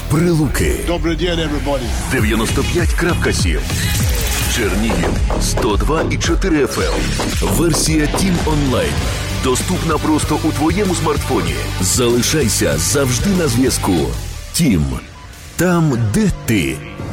Прилуки. Добрий день, everybody. 95.7. Чернігів 102,4 FM. Версія TIM Online. Доступна просто у твоєму смартфоні. Залишайся завжди на зв'язку. TIM. Там, де ти.